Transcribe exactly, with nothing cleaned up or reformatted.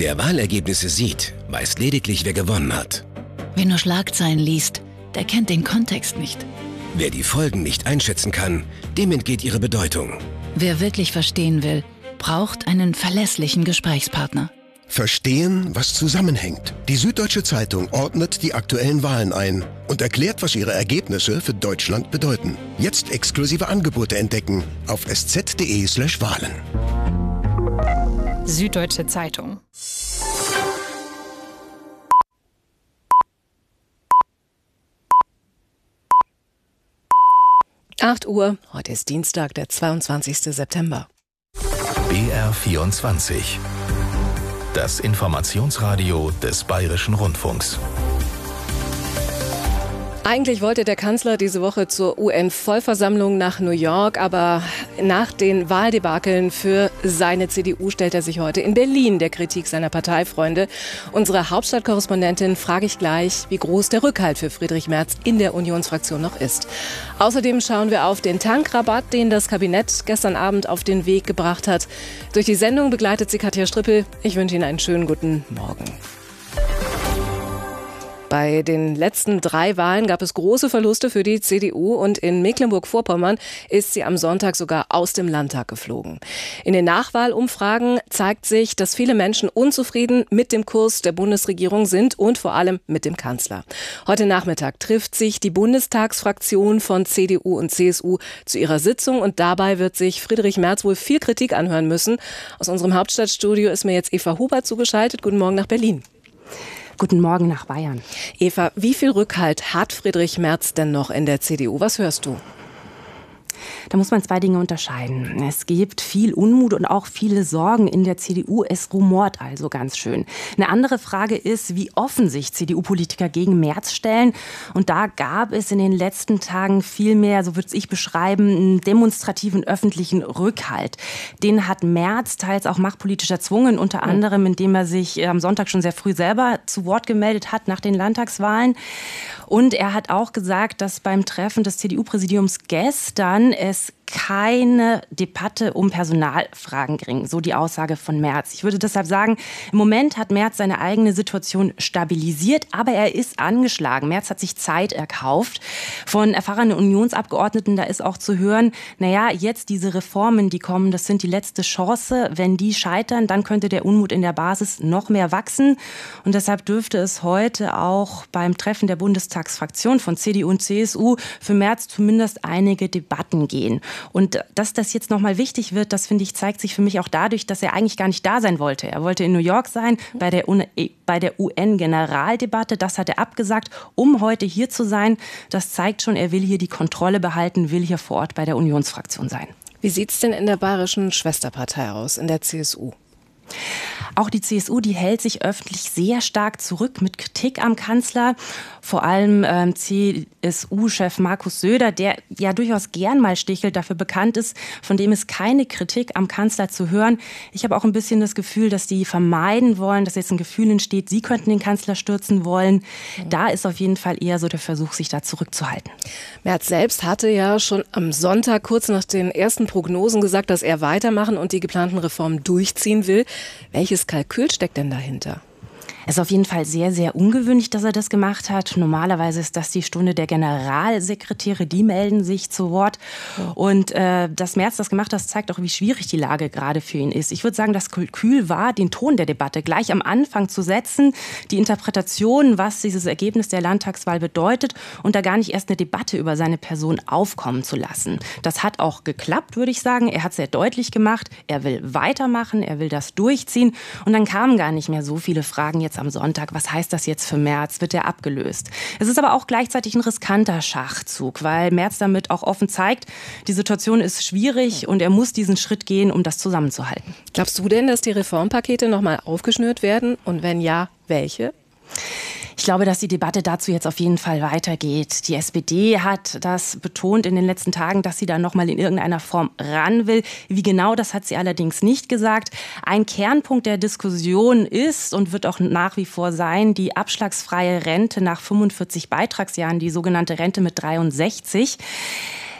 Wer Wahlergebnisse sieht, weiß lediglich, wer gewonnen hat. Wer nur Schlagzeilen liest, der kennt den Kontext nicht. Wer die Folgen nicht einschätzen kann, dem entgeht ihre Bedeutung. Wer wirklich verstehen will, braucht einen verlässlichen Gesprächspartner. Verstehen, was zusammenhängt. Die Süddeutsche Zeitung ordnet die aktuellen Wahlen ein und erklärt, was ihre Ergebnisse für Deutschland bedeuten. Jetzt exklusive Angebote entdecken auf sz.de slash Wahlen. Süddeutsche Zeitung. acht Uhr, heute ist Dienstag, der zweiundzwanzigste September. B R vierundzwanzig. Das Informationsradio des Bayerischen Rundfunks. Eigentlich wollte der Kanzler diese Woche zur U N-Vollversammlung nach New York, aber nach den Wahldebakeln für seine C D U stellt er sich heute in Berlin der Kritik seiner Parteifreunde. Unsere Hauptstadtkorrespondentin frage ich gleich, wie groß der Rückhalt für Friedrich Merz in der Unionsfraktion noch ist. Außerdem schauen wir auf den Tankrabatt, den das Kabinett gestern Abend auf den Weg gebracht hat. Durch die Sendung begleitet sie Katja Strippel. Ich wünsche Ihnen einen schönen guten Morgen. Bei den letzten drei Wahlen gab es große Verluste für die C D U und in Mecklenburg-Vorpommern ist sie am Sonntag sogar aus dem Landtag geflogen. In den Nachwahlumfragen zeigt sich, dass viele Menschen unzufrieden mit dem Kurs der Bundesregierung sind und vor allem mit dem Kanzler. Heute Nachmittag trifft sich die Bundestagsfraktion von C D U und C S U zu ihrer Sitzung und dabei wird sich Friedrich Merz wohl viel Kritik anhören müssen. Aus unserem Hauptstadtstudio ist mir jetzt Eva Huber zugeschaltet. Guten Morgen nach Berlin. Guten Morgen nach Bayern. Eva, wie viel Rückhalt hat Friedrich Merz denn noch in der C D U? Was hörst du? Da muss man zwei Dinge unterscheiden. Es gibt viel Unmut und auch viele Sorgen in der C D U. Es rumort also ganz schön. Eine andere Frage ist, wie offen sich C D U-Politiker gegen Merz stellen. Und da gab es in den letzten Tagen viel mehr, so würde ich beschreiben, einen demonstrativen öffentlichen Rückhalt. Den hat Merz teils auch machtpolitisch erzwungen, unter anderem, indem er sich am Sonntag schon sehr früh selber zu Wort gemeldet hat nach den Landtagswahlen. Und er hat auch gesagt, dass beim Treffen des C D U-Präsidiums gestern es keine Debatte um Personalfragen ging, so die Aussage von Merz. Ich würde deshalb sagen, im Moment hat Merz seine eigene Situation stabilisiert, aber er ist angeschlagen. Merz hat sich Zeit erkauft. Von erfahrenen Unionsabgeordneten, da ist auch zu hören, naja, jetzt diese Reformen, die kommen, das sind die letzte Chance. Wenn die scheitern, dann könnte der Unmut in der Basis noch mehr wachsen. Und deshalb dürfte es heute auch beim Treffen der Bundestagsfraktion von C D U und C S U für Merz zumindest einige Debatten gehen. Und dass das jetzt nochmal wichtig wird, das finde ich, zeigt sich für mich auch dadurch, dass er eigentlich gar nicht da sein wollte. Er wollte in New York sein bei der, bei der U N-Generaldebatte. Das hat er abgesagt, um heute hier zu sein. Das zeigt schon, er will hier die Kontrolle behalten, will hier vor Ort bei der Unionsfraktion sein. Wie sieht es denn in der bayerischen Schwesterpartei aus, in der C S U? Auch die C S U, die hält sich öffentlich sehr stark zurück mit Kritik am Kanzler. Vor allem ähm, C S U-Chef Markus Söder, der ja durchaus gern mal stichelt, dafür bekannt ist, von dem ist keine Kritik am Kanzler zu hören. Ich habe auch ein bisschen das Gefühl, dass die vermeiden wollen, dass jetzt ein Gefühl entsteht, sie könnten den Kanzler stürzen wollen. Da ist auf jeden Fall eher so der Versuch, sich da zurückzuhalten. Merz selbst hatte ja schon am Sonntag kurz nach den ersten Prognosen gesagt, dass er weitermachen und die geplanten Reformen durchziehen will. Welches Kalkül steckt denn dahinter? Es ist auf jeden Fall sehr, sehr ungewöhnlich, dass er das gemacht hat. Normalerweise ist das die Stunde der Generalsekretäre, die melden sich zu Wort. Und äh, dass Merz das gemacht hat, zeigt auch, wie schwierig die Lage gerade für ihn ist. Ich würde sagen, das Kalkül war, den Ton der Debatte gleich am Anfang zu setzen, die Interpretation, was dieses Ergebnis der Landtagswahl bedeutet und da gar nicht erst eine Debatte über seine Person aufkommen zu lassen. Das hat auch geklappt, würde ich sagen. Er hat sehr deutlich gemacht, er will weitermachen, er will das durchziehen. Und dann kamen gar nicht mehr so viele Fragen jetzt am Sonntag. Was heißt das jetzt für Merz? Wird er abgelöst? Es ist aber auch gleichzeitig ein riskanter Schachzug, weil Merz damit auch offen zeigt, die Situation ist schwierig und er muss diesen Schritt gehen, um das zusammenzuhalten. Glaubst du denn, dass die Reformpakete nochmal aufgeschnürt werden? Und wenn ja, welche? Ich glaube, dass die Debatte dazu jetzt auf jeden Fall weitergeht. Die S P D hat das betont in den letzten Tagen, dass sie da noch mal in irgendeiner Form ran will. Wie genau, das hat sie allerdings nicht gesagt. Ein Kernpunkt der Diskussion ist und wird auch nach wie vor sein, die abschlagsfreie Rente nach fünfundvierzig Beitragsjahren, die sogenannte Rente mit dreiundsechzig.